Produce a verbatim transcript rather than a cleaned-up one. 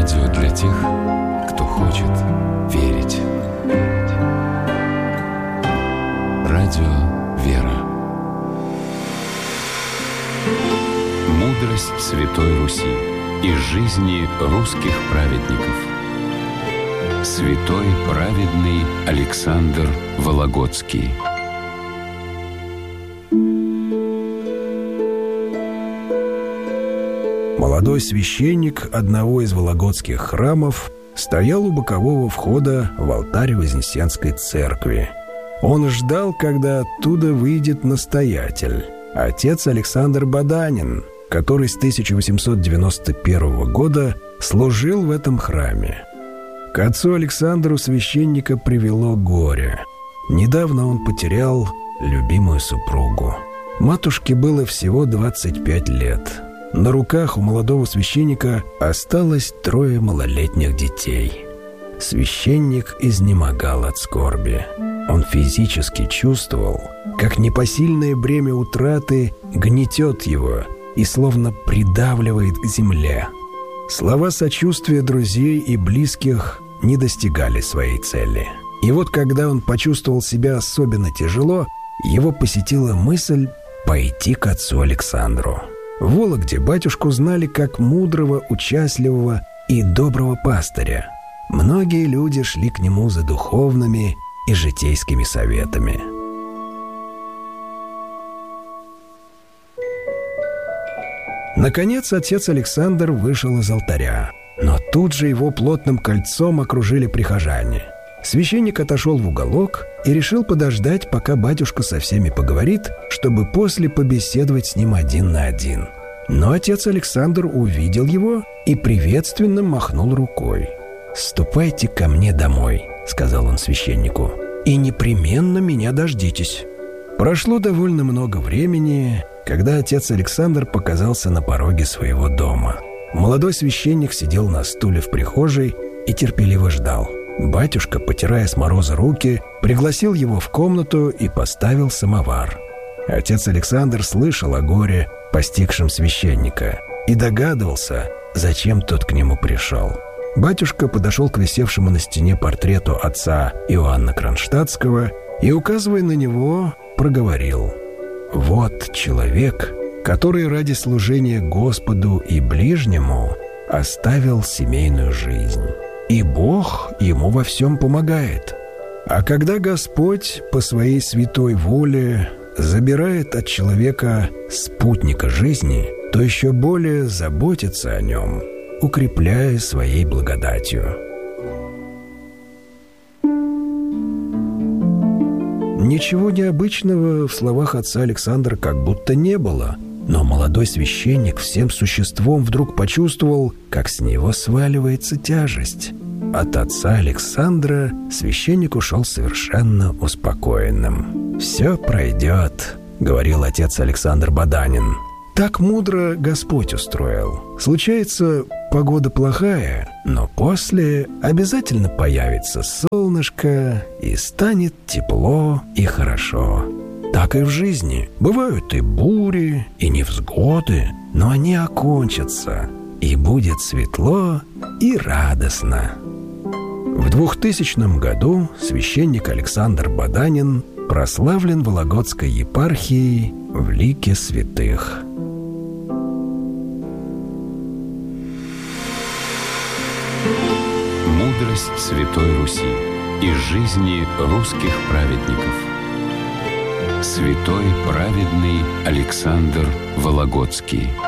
Радио для тех, кто хочет верить. Радио «Вера». Мудрость Святой Руси из жизни русских праведников. Святой праведный Александр Вологодский. Молодой священник одного из вологодских храмов стоял у бокового входа в алтарь Вознесенской церкви. Он ждал, когда оттуда выйдет настоятель, отец Александр Баданин, который с тысяча восемьсот девяносто первого года служил в этом храме. К отцу Александру священника привело горе. Недавно он потерял любимую супругу. Матушке было всего двадцать пять лет. На руках у молодого священника осталось трое малолетних детей. Священник изнемогал от скорби. Он физически чувствовал, как непосильное бремя утраты гнетет его и словно придавливает к земле. Слова сочувствия друзей и близких не достигали своей цели. И вот когда он почувствовал себя особенно тяжело, его посетила мысль пойти к отцу Александру. В Вологде батюшку знали как мудрого, участливого и доброго пастыря. Многие люди шли к нему за духовными и житейскими советами. Наконец отец Александр вышел из алтаря, но тут же его плотным кольцом окружили прихожане. Священник отошел в уголок и решил подождать, пока батюшка со всеми поговорит, чтобы после побеседовать с ним один на один. Но отец Александр увидел его и приветственно махнул рукой. «Ступайте ко мне домой», — сказал он священнику, — «и непременно меня дождитесь». Прошло довольно много времени, когда отец Александр показался на пороге своего дома. Молодой священник сидел на стуле в прихожей и терпеливо ждал. Батюшка, потирая с мороза руки, пригласил его в комнату и поставил самовар. Отец Александр слышал о горе, постигшем священника, и догадывался, зачем тот к нему пришел. Батюшка подошел к висевшему на стене портрету отца Иоанна Кронштадтского и, указывая на него, проговорил: «Вот человек, который ради служения Господу и ближнему оставил семейную жизнь. И Бог ему во всем помогает. А когда Господь по своей святой воле забирает от человека спутника жизни, то еще более заботится о нем, укрепляя своей благодатью». Ничего необычного в словах отца Александра как будто не было, но молодой священник всем существом вдруг почувствовал, как с него сваливается тяжесть. От отца Александра священник ушел совершенно успокоенным. «Все пройдет», — говорил отец Александр Баданин. «Так мудро Господь устроил. Случается, погода плохая, но после обязательно появится солнышко, и станет тепло и хорошо. Так и в жизни. Бывают и бури, и невзгоды, но они окончатся, и будет светло и радостно». В двухтысячном году священник Александр Баданин прославлен Вологодской епархией в лике святых. Мудрость Святой Руси из жизни русских праведников. Святой праведный Александр Вологодский.